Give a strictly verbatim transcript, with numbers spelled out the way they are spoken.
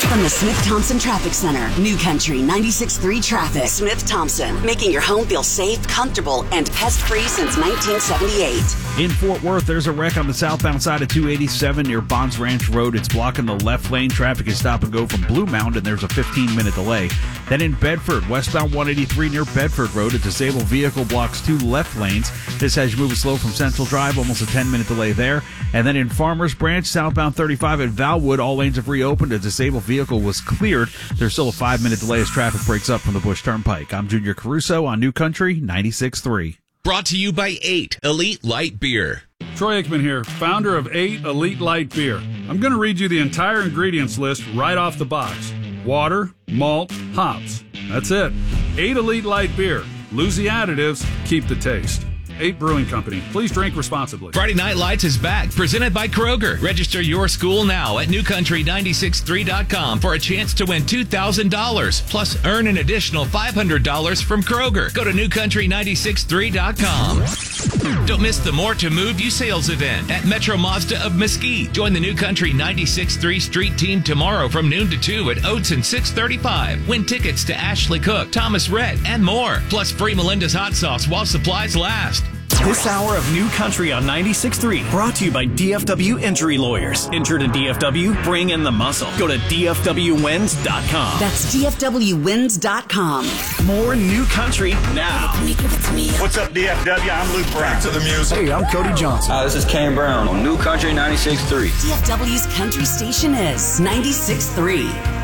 From the Smith Thompson Traffic Center, New Country ninety-six point three Traffic. Smith Thompson, making your home feel safe, comfortable, and pest-free since nineteen seventy-eight. In Fort Worth, there's a wreck on the southbound side of two eighty-seven near Bonds Ranch Road. It's blocking the left lane. Traffic is stop and go from Blue Mountain, and there's a fifteen-minute delay. Then in Bedford, westbound one eighty-three near Bedford Road, a disabled vehicle blocks two left lanes. This has you moving slow from Central Drive, almost a ten-minute delay there. And then in Farmers Branch, southbound thirty-five at Valwood, all lanes have reopened. A disabled vehicle was cleared. There's still a five-minute delay as traffic breaks up from the Bush Turnpike. I'm Junior Caruso on New Country ninety-six point three. Brought to you by eight Elite Light Beer. Troy Aikman here, founder of eight Elite Light Beer. I'm going to read you the entire ingredients list right off the box. Water, malt, hops. That's it. eight Elite Light Beer. Lose the additives, keep the taste. eight Brewing Company. Please drink responsibly. Friday Night Lights is back, presented by Kroger. Register your school now at new country nine six three dot com for a chance to win two thousand dollars. Plus, earn an additional five hundred dollars from Kroger. Go to new country nine six three dot com. Don't miss the More to Move You sales event at Metro Mazda of Mesquite. Join the New Country ninety-six point three Street Team tomorrow from noon to two at Oates and six thirty-five. Win tickets to Ashley Cook, Thomas Rhett, and more. Plus free Melinda's hot sauce while supplies last. This hour of New Country on ninety-six point three brought to you by D F W Injury Lawyers. Injured in D F W? Bring in the muscle. Go to D F W wins dot com. That's D F W wins dot com. More New Country now. What's up, D F W? I'm Luke Brown. Back to the music. Hey, I'm Cody Johnson. Hi, this is Kane Brown on New Country ninety-six point three. D F W's country station is ninety-six point three.